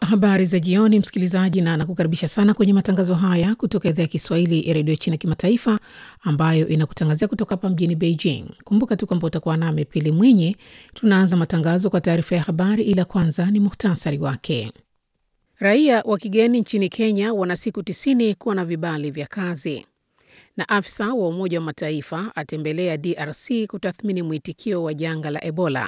Habari za jioni msikilizaji, na nakukaribisha sana kwenye matangazo haya kutoka idhaa ya Kiswahili ya redio China Kimataifa ambayo inakutangazia kutoka hapa mjini Beijing. Kumbuka tu kwamba utakuwa nami Pili Mwinyi. Tunaanza matangazo kwa taarifa ya habari, ila kwanza ni muhtasari wake. Raia wa kigeni nchini Kenya wana siku 90 kuwa na vibali vya kazi. Na afisa wa Umoja wa Mataifa atembelea DRC kutathmini mwitikio wa janga la Ebola.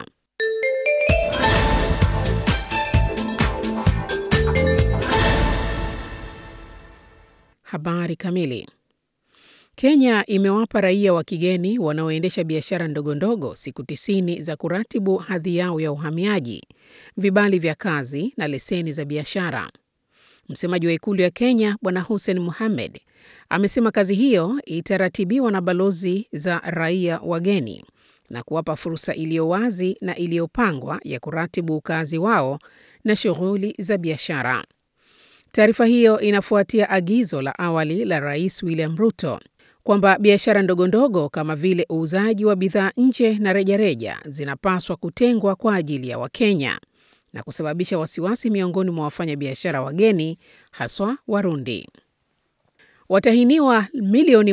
Habari kamili. Kenya imewapa raia wa kigeni wanaoendesha biashara ndogondogo siku 90 za kuratibu hadhi yao ya uhamiaji, vibali vya kazi na leseni za biashara. Msemaji wa Ikulu ya Kenya, Bwana Hussein Mohamed, amesema kazi hiyo itaratibiwa na balozi za raia wageni na kuwapa fursa iliyo wazi na iliyopangwa ya kuratibu ukazi wao na shughuli za biashara. Taarifa hiyo inafuatia agizo la awali la Rais William Ruto kwamba biashara ndogondogo kama vile uuzaji wa bidhaa nje na rejareja zinapaswa kutengwa kwa ajili ya Wakenya na kusababisha wasiwasi miongoni mwa wafanyabiashara wageni, haswa Warundi. Watahiniwa milioni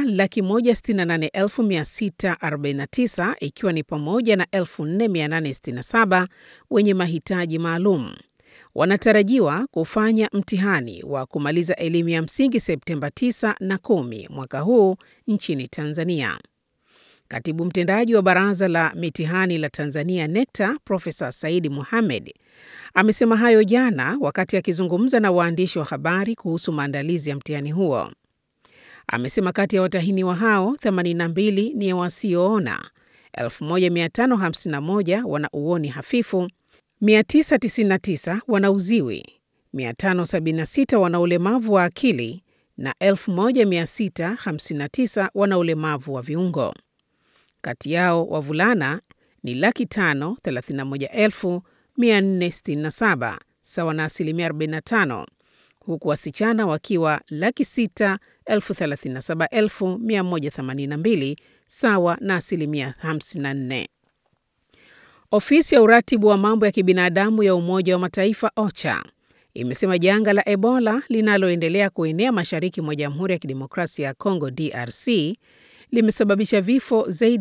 1,168,649 ikiwa ni pamoja na 4,867 wenye mahitaji maalum wanatarajiwa kufanya mtihani wa kumaliza elimu ya msingi Septemba 9 na 10 mwaka huu nchini Tanzania. Katibu mtendaji wa Baraza la Mitihani la Tanzania NECTA, Profesa Saidi Mohamed, amesema hayo jana wakati akizungumza na waandishi wa habari kuhusu maandalizi ya mtihani huo. Amesema kati ya watahiniwa hao 82 ni wasioona, 1551 wana uoni hafifu, 999 wana uziwi, 576 wana ulemavu wa akili na 1659 wana ulemavu wa viungo. Kati yao wavulana ni 531,467 sawa na 45%, huku wasichana wakiwa 637,182 sawa na 54%. Ofisi ya uratibu wa mambo ya kibinadamu ya Umoja wa Mataifa OCHA imesema janga la Ebola linaloendelea kuenea mashariki mwa Jamhuri ya Kidemokrasia ya Kongo DRC limesababisha vifo zaidi